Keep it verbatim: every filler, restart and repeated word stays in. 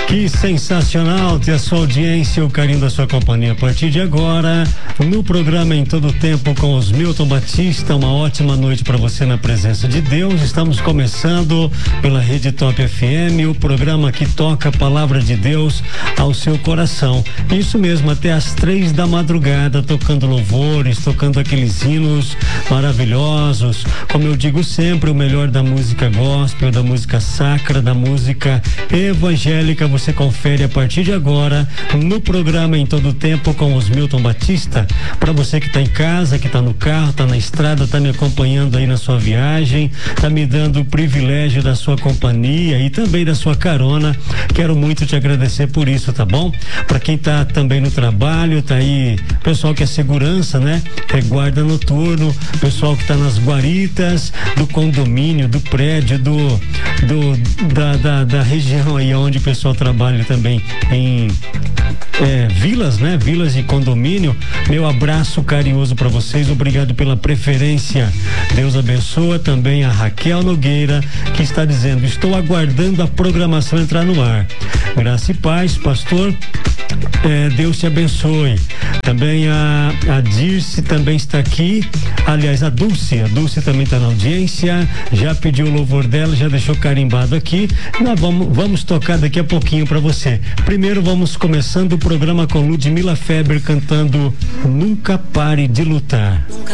Que sensacional ter a sua audiência e o carinho da sua companhia. A partir de agora, no programa Em Todo Tempo com os Milton Batista, uma ótima noite para você na presença de Deus. Estamos começando pela Rede Top F M, o programa que toca a palavra de Deus ao seu coração. Isso mesmo, até às três da madrugada, tocando louvores, tocando aqueles hinos maravilhosos. Como eu digo sempre, o melhor da música gospel, da música sacra, da música evangélica, você confere a partir de agora no programa Em Todo Tempo com os Milton Batista. Para você que está em casa, que está no carro, está na estrada, está me acompanhando aí na sua viagem, está me dando o privilégio da sua companhia e também da sua carona, quero muito te agradecer por isso, tá bom? Para quem está também no trabalho, tá aí pessoal que é segurança, né? É guarda noturno, pessoal que está nas guaritas do condomínio, do prédio, do, do da, da, da região aí onde o pessoal trabalha também em é, vilas, né? Vilas e condomínio. Meu abraço carinhoso para vocês, obrigado pela preferência. Deus abençoa também a Raquel Nogueira, que está dizendo: estou aguardando a programação entrar no ar. Graça e paz, pastor. É, Deus te abençoe. Também a, a Dirce também está aqui. Aliás, a Dulce, a Dulce também está na audiência. Já pediu o louvor dela, já deixou carimbado aqui. Nós vamos, vamos tocar daqui a pouquinho para você. Primeiro vamos começando o programa com Ludmila Feber cantando Nunca Pare de Lutar. Nunca